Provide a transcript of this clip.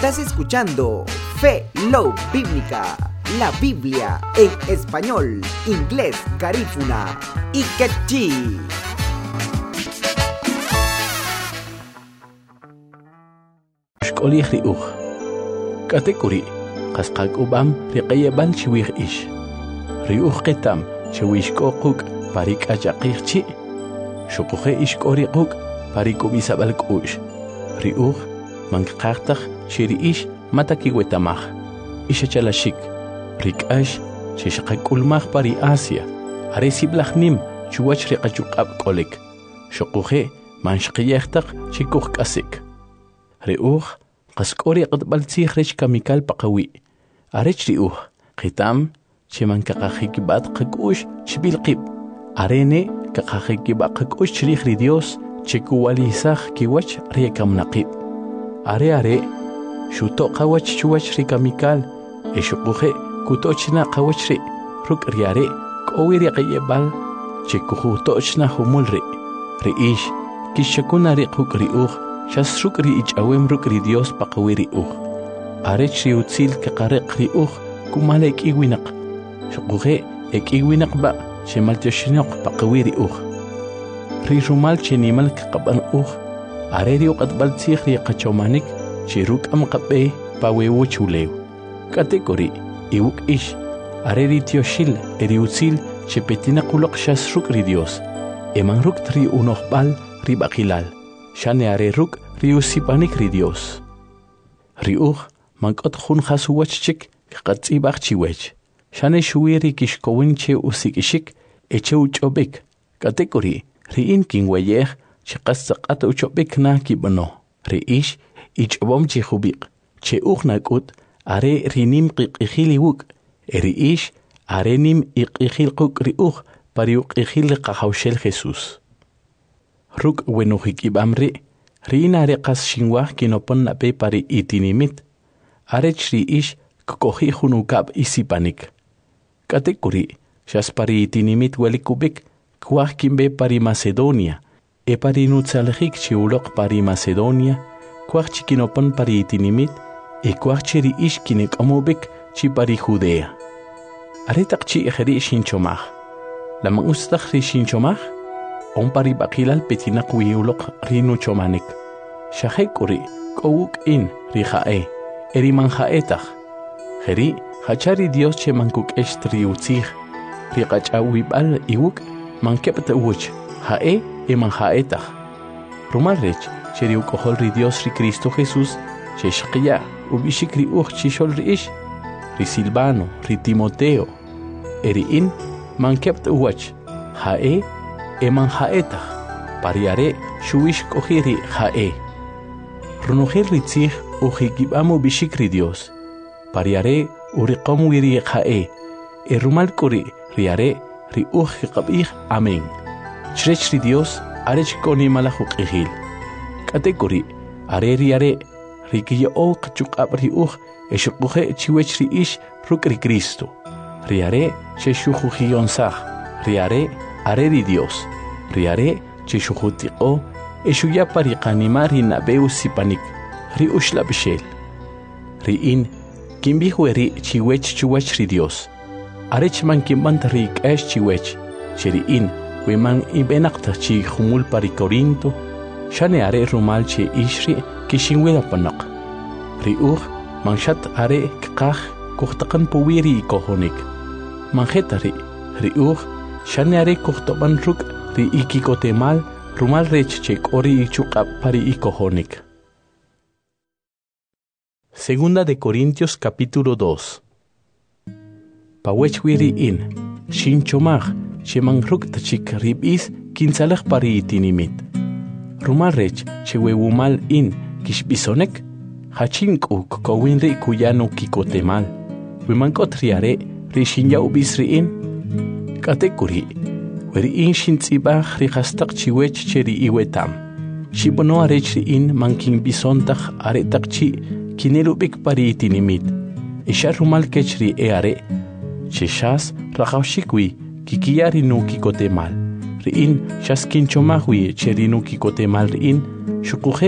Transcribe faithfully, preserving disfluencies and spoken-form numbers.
Estás escuchando Fe Love Bíblica, la Biblia en español, inglés, garífuna y quechí. Shkoli riuch. Katekuri, qasqak ubam riqayabal chiwih ish. Riuch qitam chiwish kokuk parik ajaqirchi. Shukuje ish korikuk parik ubisabal kush. Riuch manqaqtaq chiri ish mataki wetamaj. Isha chalashik. Rikash chishaqak ulmaj pari Asia. Aresiblajnim chuwach riqachuqab kolik. Shukuje manshqiyaqtaq chikuq kasik. Riuch qaskori qatbal tsihrech kamikal paqawi. Arech riuch qitam chiman kaqajikibat qakush chibilqib. Arene kaqajikibat qakush chirihri Dios chikuwalisaj kiwach riekamnaqib. Are are shuto qawach chuwach rikamikal eshuquje kutochna qawachri ruk riare qowiri qayebal chikujutochna humulri. Riish kishakuna riquk riuch Shasruk ri ichawem ruk ri Dios paqawiri uj. Arech ri utzil kaqareq ri uj kumalek iwinaq. Shukuge ek iwinaq ba shemal tioshinoq paqawiri uj. Ri rumal chenimal kaqaban uj. Are ri uqatbal tsih ri qachomanik chiruk am qabe pawewo chulew. Kategori iwuk ish. Are ri tioshil eri utzil chepetina kulok shasruk ri Dios. Eman ruk tri unoqbal ri baqilal. Shane are ruk riusipanik ri Dios. Riuch mankot khun khasuwachchik qatsibaq chiwech. Shane shuwiri kishkowin che usikishik eche uchobik. Kategori riin kingweyej chiqassaqat uchobik na kibano. Riish ichobom chihubiq. Che ukhnakut are rinim qiqihili wuk. Riish are nim iqihil quk riuch pariuq ihil qahawshel Jesus. Ruk wenujik ibamri, riina reqas shinwah kinopon nape pari itinimit, arech ri ish kukohi hunukab isipanik. Katekuri, shas pari itinimit welikubik, kuah kimbe pari Macedonia, e pari nutsalhik chiulok pari Macedonia, kuah chikinopon pari itinimit, e kuah chiri ish kinek amubik chi pari Judea. Aretak chi ejeri shinchomah. Lamang ustak ri shinchomah? On pari bakilal petina kuiulok rinu chomanik. Shahekuri kowuk in rijae. Eri manjaetach. Jeri hachari Dios che mankuk estri utzig. Rikachawibal iwuk mankepta uch. Jae e manjaetach. Rumalrech cheri ukohol ri Dios ri Cristo Jesús. Che shqiya ubishik ri uch chishol ri ish. Ri Silvano, ri Timoteo. Eri in mankepta uch. Jae eman haetach, pariare shuish kohiri hae. Runujir ritzig ujikibamo bishikri Dios. Pariare uriqom wiri hae. Erumal kuri riare ri ujikabih amen. Chrech ri Dios arech koni malajuk ihil. Kategori are riare rikiyo o kachukab ri uj eshukuje chiwech ri ish ruk ri Cristo. Riare sheshujujionsaj. Riare are ri Dios. Riare chishujutiqo eshuya pariqanimari nabeu sipanik. Ri ushla bishel. Riin kimbihueri chiwech chuwach ri Dios. Arech man kimbant ri kash chiwech. Chiriin weman ibenaqta chi humul pari Corinto. Shane are rumal che ishri kishinwela panak. Ri uj manshat are kqaj kuhtaqan puwiri kohonik. Manjetari ri uj shane are kuhtoban ruk ri ikikotemal rumal rech chek ori ichukab pari ikohonik. Segunda de Corintios capítulo dos. Pawechwiri in shinchomaj sheman ruk tachik ribis kinsalaj pari itinimit. Rumal rech chewewumal in kishbisonek hachinku kowinri kuyano kikotemal. Wimankot riare ri shinya ubisri in katekuri. Weri in shintzibach rihastaq chiwech cheri iwetam. Shibono arech ri in mankin bisontach aretak chi kinelubik pari itinimit. Isha rumal kechri e are. Cheshas rajawshikwi kikiyari nu kikotemal. Ri in shas kinchomahwi cheri nu kikotemal ri in shukuje